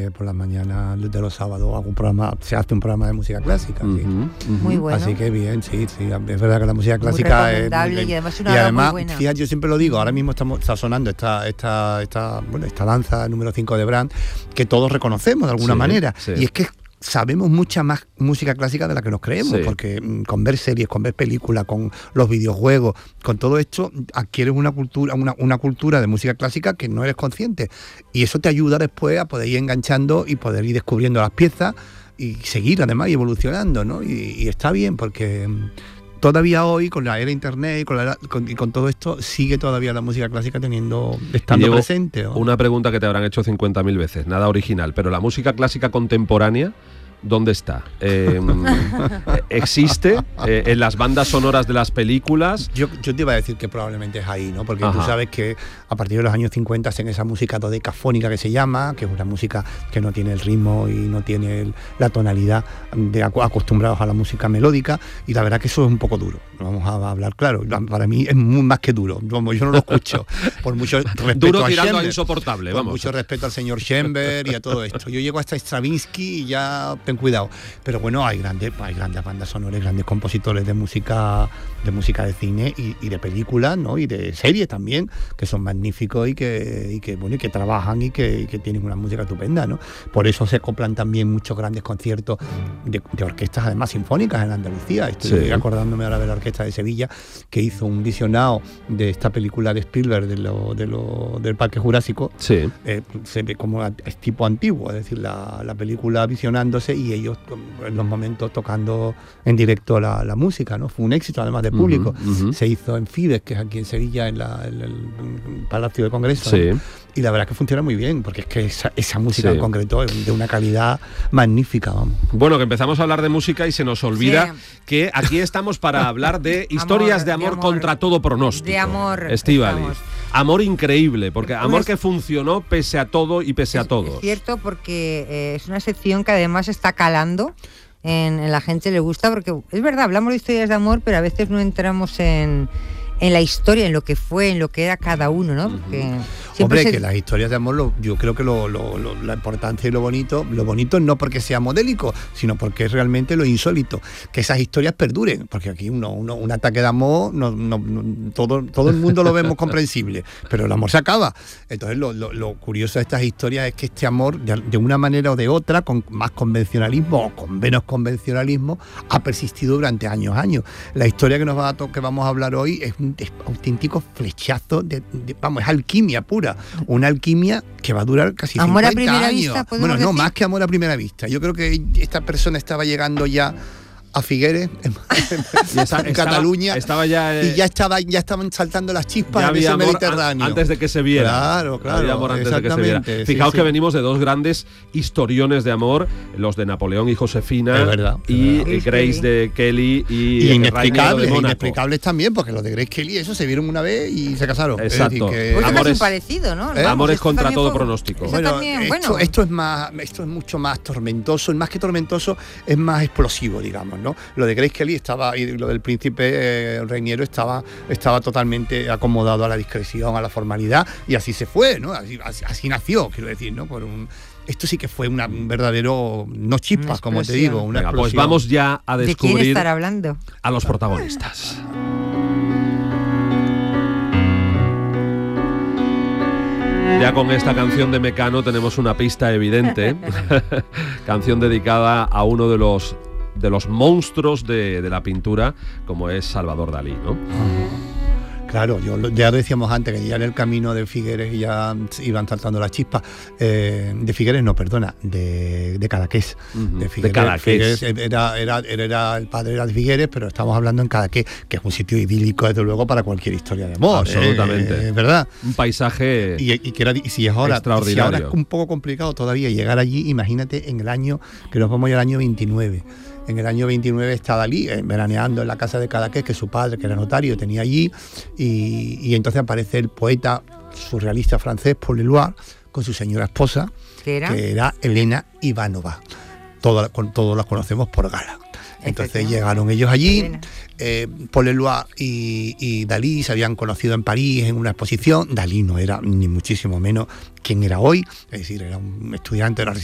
por las mañanas de los sábados se hace un programa de música clásica. Sí. Muy bueno. Así que bien, sí, es verdad que la música clásica es y además una hora muy buena. Fíjate, yo siempre lo digo, ahora mismo está sonando esta danza número 5 de Brahms, que todos reconocemos de alguna manera, y es que sabemos mucha más música clásica de la que nos creemos, porque con ver series, con ver películas, con los videojuegos, con todo esto adquieres una cultura de música clásica que no eres consciente, y eso te ayuda después a poder ir enganchando y poder ir descubriendo las piezas y seguir además y evolucionando, ¿no? Y está bien, porque todavía hoy, con la era internet y con todo esto, sigue todavía la música clásica estando presente, ¿no? Una pregunta que te habrán hecho 50.000 veces, nada original, pero la música clásica contemporánea, ¿dónde está? ¿Existe en las bandas sonoras de las películas? Yo te iba a decir que probablemente es ahí, ¿no? Porque tú sabes que a partir de los años 50 hacen esa música dodecafónica que se llama, que es una música que no tiene el ritmo y no tiene la tonalidad de acostumbrados a la música melódica, y la verdad que eso es un poco duro, vamos a hablar claro, para mí es muy más que duro, como yo no lo escucho, por mucho respeto duro a tirando Schoenberg, a insoportable, por mucho respeto al señor Schoenberg y a todo esto. Yo llego hasta Stravinsky y ya ten cuidado, pero bueno, hay grandes bandas sonoras, grandes compositores de música de cine y de películas, ¿no? Y de series también, que son magníficos y que trabajan y que tienen una música estupenda, ¿no? Por eso se acoplan también muchos grandes conciertos de orquestas además sinfónicas en Andalucía. Estoy acordándome ahora de la Orquesta de Sevilla, que hizo un visionado de esta película de Spielberg del Parque Jurásico. Se ve como es tipo antiguo, es decir, la película visionándose y ellos en los momentos tocando en directo la música, ¿no? Fue un éxito además de público. Se hizo en Fides, que es aquí en Sevilla, en el Palacio de Congreso, ¿no? Y la verdad es que funciona muy bien, porque es que esa música en concreto es de una calidad magnífica, vamos. Bueno, que empezamos a hablar de música y se nos olvida que aquí estamos para hablar de historias de amor contra todo pronóstico. De amor. Estíbaliz. Amor increíble, porque amor que funcionó pese a todo y pese a todo. Es cierto, porque es una sección que además está calando. En la gente le gusta, porque es verdad, hablamos de historias de amor, pero a veces no entramos en la historia, en lo que fue, en lo que era cada uno, ¿no? Porque que las historias de amor, yo creo que la importancia y lo bonito no porque sea modélico, sino porque es realmente lo insólito, que esas historias perduren, porque aquí un ataque de amor, todo el mundo lo vemos comprensible, pero el amor se acaba. Entonces lo curioso de estas historias es que este amor, de una manera o de otra, con más convencionalismo o con menos convencionalismo, ha persistido durante años. La historia que vamos a hablar hoy es un auténtico flechazo vamos, es alquimia pura, una alquimia que va a durar casi 50 años. Bueno, no, más que amor a primera vista. Yo creo que esta persona estaba llegando ya a Figueres, en Cataluña, y ya estaban saltando las chispas en ese Mediterráneo. Antes de que se viera. Claro, Había amor antes de que se viera. Fijaos que venimos de dos grandes historiones de amor, los de Napoleón y Josefina, Grace de Kelly y inexplicables también, porque los de Grace Kelly, eso se vieron una vez y se casaron. Exacto. Amores parecido, ¿no? Amores contra todo pronóstico. Esto es mucho más tormentoso, y más que tormentoso, es más explosivo, digamos, ¿no? Lo de Grace Kelly y lo del príncipe Reiniero estaba totalmente acomodado a la discreción, a la formalidad, y así se fue, ¿no? Así nació, quiero decir, ¿no? Esto sí que fue un verdadero, no chispas, como te digo, una explosión. Pues vamos ya a descubrir ¿de quién estará hablando? A los protagonistas. Ya con esta canción de Mecano tenemos una pista evidente. Canción dedicada a uno de los monstruos de la pintura, como es Salvador Dalí, ¿no? Claro, ya decíamos antes que ya en el camino de Figueres ya iban saltando las chispas. De Figueres no, perdona, de Cadaqués. De Figueres era el padre de Figueres, pero estamos hablando en Cadaqués, que es un sitio idílico, desde luego, para cualquier historia de amor. Absolutamente. ¿Verdad? Un paisaje si ahora es un poco complicado todavía llegar allí, imagínate en el año, que nos vamos al año 29. En el año 29 está Dalí veraneando en la casa de Cadaqués, que su padre, que era notario, tenía allí, y entonces aparece el poeta surrealista francés Paul Eluard con su señora esposa, que era Elena Ivanova. Todos la conocemos por Gala. Entonces llegaron ellos allí, Paul Eluard y Dalí se habían conocido en París en una exposición. Dalí no era ni muchísimo menos quien era hoy, es decir, era un estudiante de la